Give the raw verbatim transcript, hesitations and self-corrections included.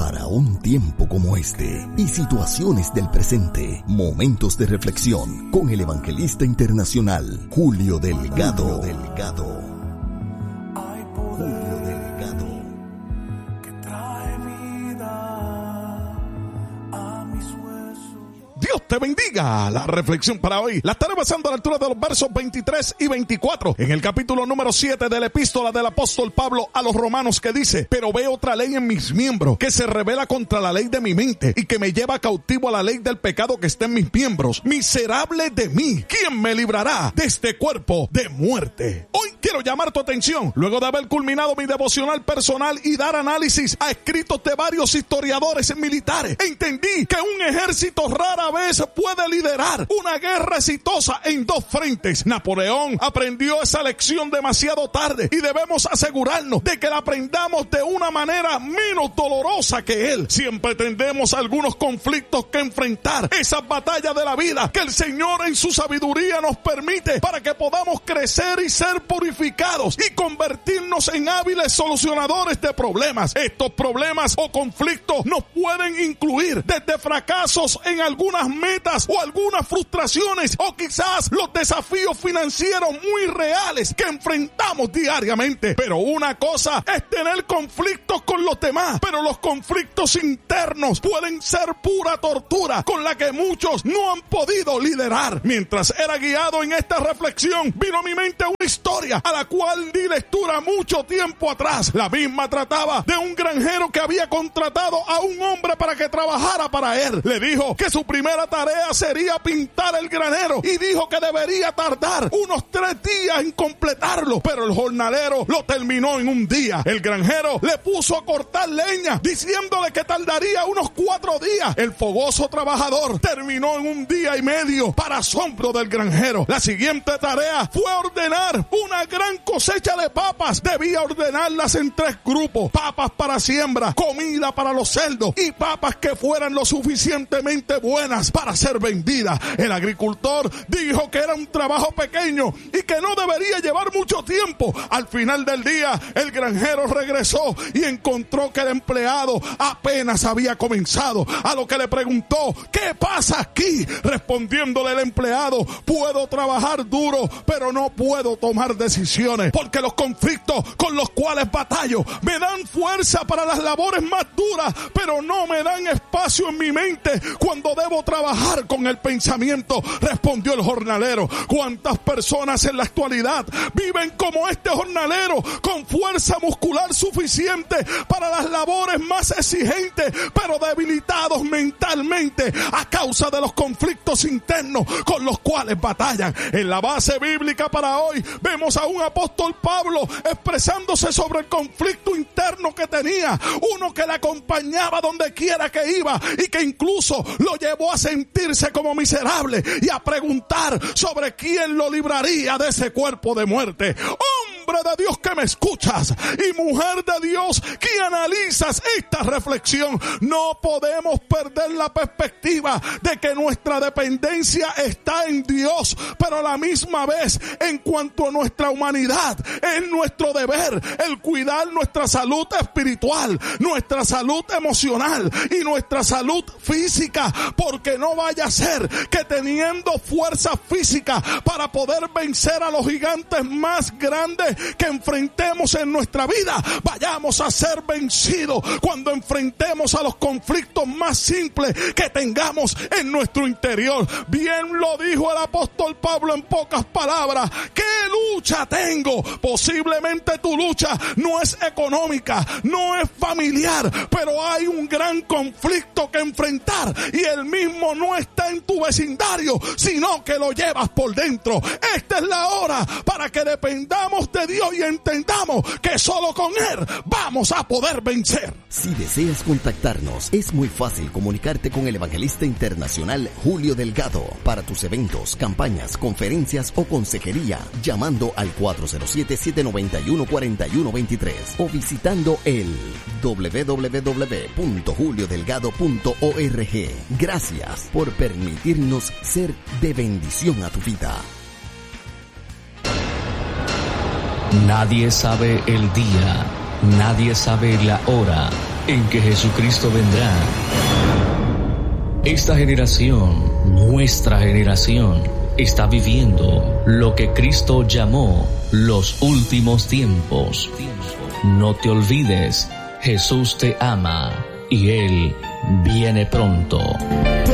Para un tiempo como este y situaciones del presente, momentos de reflexión con el evangelista internacional Julio Delgado. Julio Delgado. Julio Delgado. Que trae vida a mis huesos. Dios te bendiga. La reflexión para hoy la estaré basando a la altura de los versos veintitrés y veinticuatro en el capítulo número siete de la epístola del apóstol Pablo a los romanos, que dice: pero veo otra ley en mis miembros que se revela contra la ley de mi mente y que me lleva cautivo a la ley del pecado que está en mis miembros. Miserable de mí, ¿quién me librará de este cuerpo de muerte? Hoy quiero llamar tu atención, luego de haber culminado mi devocional personal y dar análisis a escritos de varios historiadores militares, entendí que un ejército rara vez puede liderar una guerra exitosa en dos frentes. Napoleón aprendió esa lección demasiado tarde y debemos asegurarnos de que la aprendamos de una manera menos dolorosa que él. Siempre tendremos algunos conflictos que enfrentar, esas batallas de la vida que el Señor en su sabiduría nos permite para que podamos crecer y ser purificados y convertirnos en hábiles solucionadores de problemas. Estos problemas o conflictos nos pueden incluir desde fracasos en algunas metas o algunas frustraciones, o quizás los desafíos financieros muy reales que enfrentamos diariamente. Pero una cosa es tener conflictos con los demás, pero los conflictos internos pueden ser pura tortura con la que muchos no han podido liderar. Mientras era guiado en esta reflexión, vino a mi mente una historia a la cual di lectura mucho tiempo atrás. La misma trataba de un granjero que había contratado a un hombre para que trabajara para él. Le dijo que su primera tarea sería pintar el granero y dijo que debería tardar unos tres días en completarlo, pero el jornalero lo terminó en un día. El granjero le puso a cortar leña diciéndole que tardaría unos cuatro días. El fogoso trabajador terminó en un día y medio, para asombro del granjero. La siguiente tarea fue ordenar una gran cosecha de papas. Debía ordenarlas en tres grupos: papas para siembra, comida para los cerdos y papas que fueran lo suficientemente buenas para ser vendidas. El agricultor dijo que era un trabajo pequeño y que no debería llevar mucho tiempo. Al final del día, el granjero regresó y encontró que el empleado apenas había comenzado, a lo que le preguntó: ¿qué pasa aquí? Respondiéndole el empleado: puedo trabajar duro, pero no puedo tomar decisiones, porque los conflictos con los cuales batallo me dan fuerza para las labores más duras, pero no me dan espacio en mi mente cuando debo trabajar con el pensamiento. Respondió el jornalero: ¿cuántas personas en la actualidad viven como este jornalero, con fuerza muscular suficiente para las labores más exigentes, pero debilitados mentalmente a causa de los conflictos internos con los cuales batallan? En la base bíblica para hoy vemos a un apóstol Pablo expresándose sobre el conflicto interno que tenía, uno que le acompañaba donde quiera que iba y que incluso lo llevó a sentirse como miserable y a preguntar sobre quién lo libraría de ese cuerpo de muerte. Hombre de Dios que me escuchas y mujer de Dios que analizas esta reflexión, no podemos perder la perspectiva de que nuestra dependencia está en Dios, pero a la misma vez, en cuanto a nuestra humanidad, es nuestro deber el cuidar nuestra salud espiritual, nuestra salud emocional y nuestra salud física, porque no vaya a ser que teniendo fuerza física para poder vencer a los gigantes más grandes que enfrentemos en nuestra vida, vayamos a ser vencidos cuando enfrentemos a los conflictos más simples que tengamos en nuestro interior. Bien lo dijo el apóstol Pablo en pocas palabras: ¿qué lucha tengo? Posiblemente tu lucha no es económica, no es familiar, pero hay un gran conflicto que enfrentar y el mismo no está en tu vecindario, sino que lo llevas por dentro. Esta es la hora para que dependamos de Dios y entendamos que solo con Él vamos a poder vencer. Si deseas contactarnos, es muy fácil comunicarte con el evangelista internacional Julio Delgado para tus eventos, campañas, conferencias o consejería, llamando al cuatro cero siete, siete nueve uno, cuatro uno dos tres o visitando el doble u doble u doble u punto julio delgado punto org. Gracias por permitirnos ser de bendición a tu vida. Nadie sabe el día, nadie sabe la hora, en que Jesucristo vendrá. Esta generación, nuestra generación, está viviendo lo que Cristo llamó los últimos tiempos. No te olvides, Jesús te ama y Él viene pronto.